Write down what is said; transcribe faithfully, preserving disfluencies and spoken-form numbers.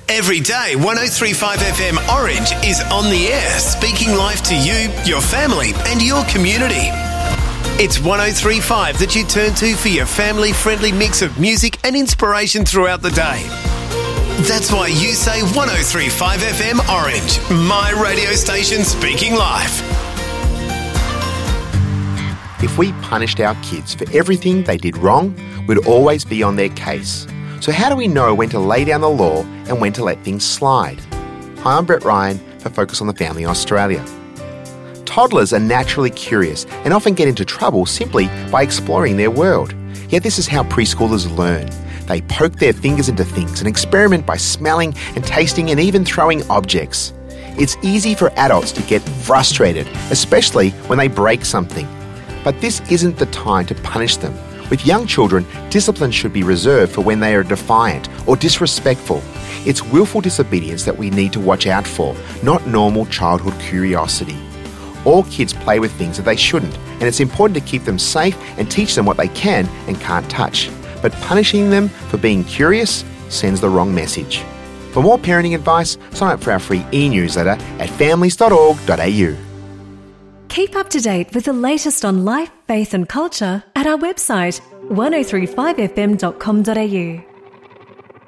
Every day, one oh three point five F M Orange is on the air, speaking life to you, your family and your community. It's one oh three point five that you turn to for your family-friendly mix of music and inspiration throughout the day. That's why you say one oh three point five F M Orange, my radio station speaking life. If we punished our kids for everything they did wrong, we'd always be on their case. So how do we know when to lay down the law and when to let things slide? Hi, I'm Brett Ryan for Focus on the Family Australia. Toddlers are naturally curious and often get into trouble simply by exploring their world. Yet this is how preschoolers learn. They poke their fingers into things and experiment by smelling and tasting and even throwing objects. It's easy for adults to get frustrated, especially when they break something. But this isn't the time to punish them. With young children, discipline should be reserved for when they are defiant or disrespectful. It's willful disobedience that we need to watch out for, not normal childhood curiosity. All kids play with things that they shouldn't, and it's important to keep them safe and teach them what they can and can't touch. But punishing them for being curious sends the wrong message. For more parenting advice, sign up for our free e-newsletter at families dot org dot a u. Keep up to date with the latest on life, faith and culture at our website one oh three five f m dot com dot a u.